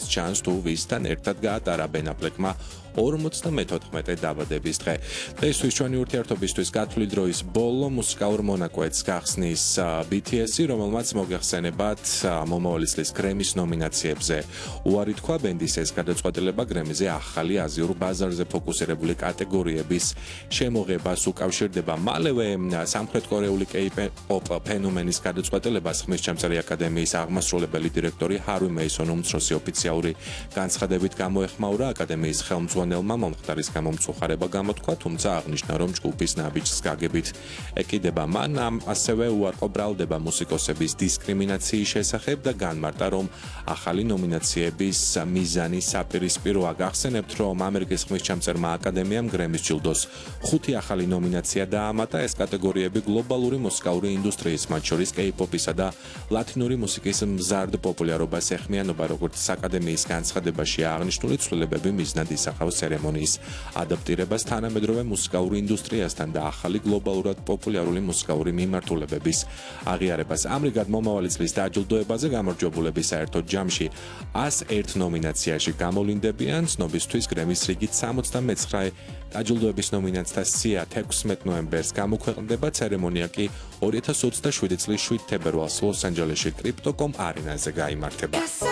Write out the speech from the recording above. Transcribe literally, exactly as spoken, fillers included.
ჩანს თუ ვისთან ერთად გაატარა Ben Affleck-მა ორმოცდამეთოთხმეტე დაბადების დღე. დღეისთვის ჩვენი ურთიერთობისთვის გათვლილი დროის ბოლო მუსიკალურ მონაკვეთს გახსნის B T S-ი, რომელმაც მოგეხსენებათ მომავალი წლის გრემის ნომინაციებზე. უარი თქვა ბენდის ეს გადაწყვეტილება გრემიზე ახალი აზიურ ბაზარზე ფოკუსირებული კატეგორიების შემოღებას უკავშირდება. მალევე სამხრეთკორეული K-pop ფენომენის გადაწყვეტილებას ხმისჩამწერი აკადემიის აღმასრულებელი დირექტორი Harvey Mason უმცროსი ოფიციალური განცხადებით გამოეხმაურა აკადემიის ხელმძღვანელმა მომხდარის გამომწუხარება გამოთქვა, თუმცა აღნიშნა, რომ ჯგუფის ნაბიჯს გაგებით ეკიდება. მან ასევე უარყო ბრალდება მუსიკოსების დისკრიმინაციის შესახებ და განმარტა, რომ ახალი ნომინაციების მიზანი საპირისპიროა. გახსენებთ, რომ ამერიკის ხმისჩამწერმა აკადემიამ გრემის ჯილდოს ხუთი ახალი ნომინაცია დაამატა. ეს კატეგორიები გლობალური მუსიკალური ინდუსტრიის, მათ შორის K-pop-ისა და ლათინური მუსიკის მზარდ პოპულარობას ეხმიანობა, როგორც აკადემიის განცხადებაში აღნიშნული ცვლილებები მიზნად ისახავს ცერემონიის ადაპტირებას თანამედროვე მუსიკალურ ინდუსტრიასთან და ახალი გლობალურად პოპულარული მუსიკალური მიმართულებების აღიარებას. ამრიგად მომავალი წლის დაჯილდოებაზე გამარჯვებულები საერთოდ ჯამში ას ერთ ნომინაციაში გამოვლინდებიან. ცნობისთვის გრემის რიგით სამოცდამეცხრე დაჯილდოების ნომინანტთა სია თექვსმეტ ნოემბერს გამოქვეყნდება. ცერემონია კი ორი ათას ოცდაშვიდი წლის შვიდ თებერვალს ლოს-ანჯელესში კრიპტო.com არენაზე გაიმართება.